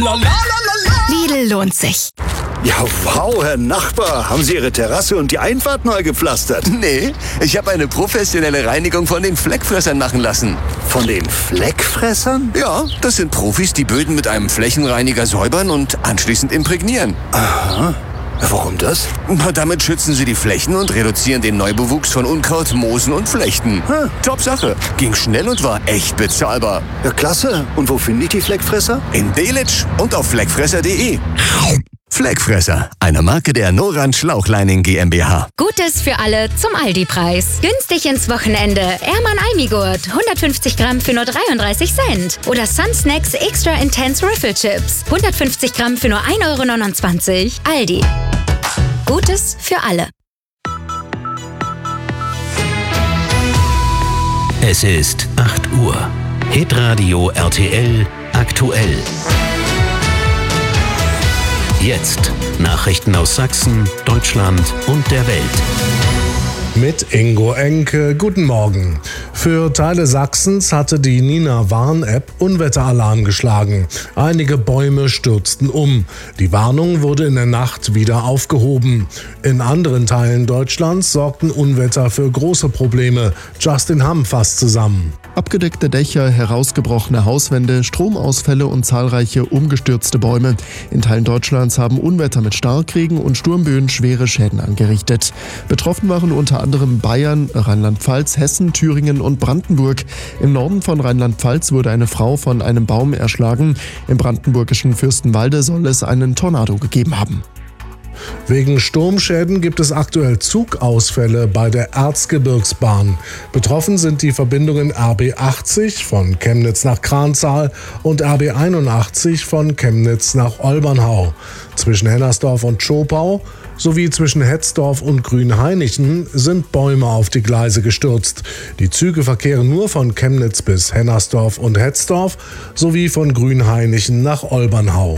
Lidl lohnt sich. Ja, wow, Herr Nachbar. Haben Sie Ihre Terrasse und die Einfahrt neu gepflastert? Nee, ich habe eine professionelle Reinigung von den Fleckfressern machen lassen. Von den Fleckfressern? Ja, das sind Profis, die Böden mit einem Flächenreiniger säubern und anschließend imprägnieren. Aha. Warum das? Damit schützen sie die Flächen und reduzieren den Neubewuchs von Unkraut, Moosen und Flechten. Top Sache. Ging schnell und war echt bezahlbar. Ja, klasse. Und wo finde ich die Fleckfresser? In Delitzsch und auf fleckfresser.de. Fleckfresser, eine Marke der Norrand Schlauchleining GmbH. Gutes für alle zum Aldi-Preis. Günstig ins Wochenende. Ermann Almigurt, 150 Gramm für nur 33 Cent. Oder Sun Snacks Extra Intense Riffle Chips, 150 Gramm für nur 1,29 €. Aldi. Gutes für alle. Es ist 8 Uhr. Hitradio RTL aktuell. Jetzt Nachrichten aus Sachsen, Deutschland und der Welt. Mit Ingo Enke, guten Morgen. Für Teile Sachsens hatte die Nina-Warn-App Unwetteralarm geschlagen. Einige Bäume stürzten um. Die Warnung wurde in der Nacht wieder aufgehoben. In anderen Teilen Deutschlands sorgten Unwetter für große Probleme. Justin Hamm fasst zusammen. Abgedeckte Dächer, herausgebrochene Hauswände, Stromausfälle und zahlreiche umgestürzte Bäume. In Teilen Deutschlands haben Unwetter mit Starkregen und Sturmböen schwere Schäden angerichtet. Betroffen waren unter anderem Bayern, Rheinland-Pfalz, Hessen, Thüringen und Brandenburg. Im Norden von Rheinland-Pfalz wurde eine Frau von einem Baum erschlagen. Im brandenburgischen Fürstenwalde soll es einen Tornado gegeben haben. Wegen Sturmschäden gibt es aktuell Zugausfälle bei der Erzgebirgsbahn. Betroffen sind die Verbindungen RB 80 von Chemnitz nach Kranzahl und RB 81 von Chemnitz nach Olbernhau. Zwischen Hennersdorf und Schopau sowie zwischen Hetzdorf und Grünhainichen sind Bäume auf die Gleise gestürzt. Die Züge verkehren nur von Chemnitz bis Hennersdorf und Hetzdorf sowie von Grünhainichen nach Olbernhau.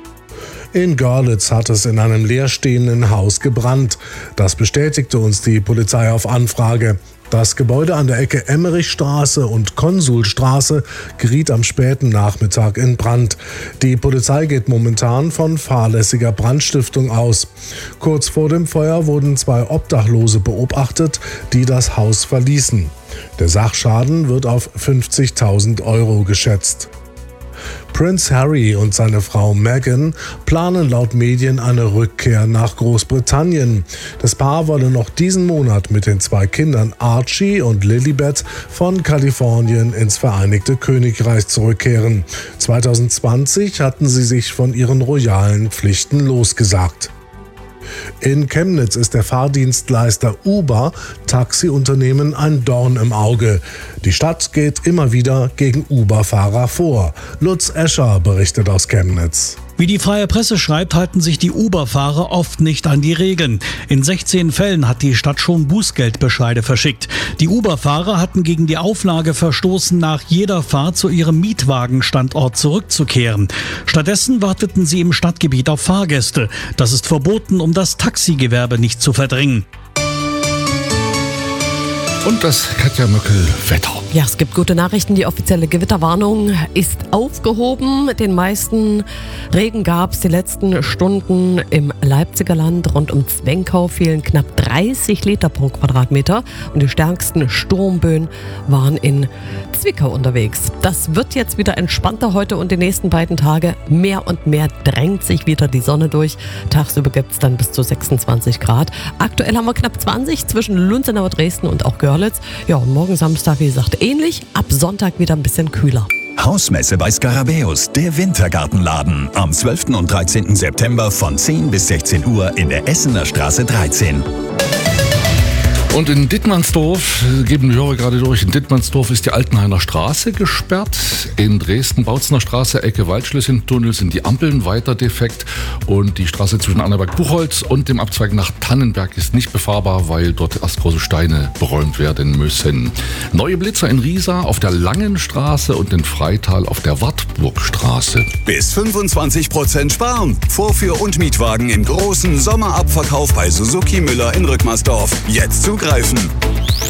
In Görlitz hat es in einem leerstehenden Haus gebrannt. Das bestätigte uns die Polizei auf Anfrage. Das Gebäude an der Ecke Emmerichstraße und Konsulstraße geriet am späten Nachmittag in Brand. Die Polizei geht momentan von fahrlässiger Brandstiftung aus. Kurz vor dem Feuer wurden 2 Obdachlose beobachtet, die das Haus verließen. Der Sachschaden wird auf 50.000 € geschätzt. Prince Harry und seine Frau Meghan planen laut Medien eine Rückkehr nach Großbritannien. Das Paar wolle noch diesen Monat mit den 2 Kindern Archie und Lilibet von Kalifornien ins Vereinigte Königreich zurückkehren. 2020 hatten sie sich von ihren royalen Pflichten losgesagt. In Chemnitz ist der Fahrdienstleister Uber Taxiunternehmen ein Dorn im Auge. Die Stadt geht immer wieder gegen Uber-Fahrer vor. Lutz Escher berichtet aus Chemnitz. Wie die Freie Presse schreibt, halten sich die Uber-Fahrer oft nicht an die Regeln. In 16 Fällen hat die Stadt schon Bußgeldbescheide verschickt. Die Uber-Fahrer hatten gegen die Auflage verstoßen, nach jeder Fahrt zu ihrem Mietwagenstandort zurückzukehren. Stattdessen warteten sie im Stadtgebiet auf Fahrgäste. Das ist verboten, um das Taxigewerbe nicht zu verdrängen. Und das Katja Möckel Wetter. Ja, es gibt gute Nachrichten. Die offizielle Gewitterwarnung ist aufgehoben. Den meisten Regen gab es die letzten Stunden im Leipziger Land. Rund um Zwenkau fielen knapp 30 Liter pro Quadratmeter. Und die stärksten Sturmböen waren in Zwickau unterwegs. Das wird jetzt wieder entspannter heute und die nächsten beiden Tage. Mehr und mehr drängt sich wieder die Sonne durch. Tagsüber gibt es dann bis zu 26 Grad. Aktuell haben wir knapp 20 zwischen Lunzenau, Dresden und auch Görlitz. Ja, und morgen Samstag, wie gesagt, ähnlich. Ab Sonntag wieder ein bisschen kühler. Hausmesse bei Skarabäus, der Wintergartenladen. Am 12. und 13. September von 10 bis 16 Uhr in der Essener Straße 13. Und in Dittmannsdorf, geben die Hörer gerade durch, in Dittmannsdorf ist die Altenhainer Straße gesperrt. In Dresden, Bautzner Straße, Ecke Waldschlösschen-Tunnel sind die Ampeln weiter defekt. Und die Straße zwischen Annaberg-Buchholz und dem Abzweig nach Tannenberg ist nicht befahrbar, weil dort erst große Steine beräumt werden müssen. Neue Blitzer in Riesa auf der Langen Straße und in Freital auf der Wartburgstraße. Bis 25% sparen. Vorführ- und Mietwagen im großen Sommerabverkauf bei Suzuki Müller in Rückmersdorf. Jetzt zugreifen.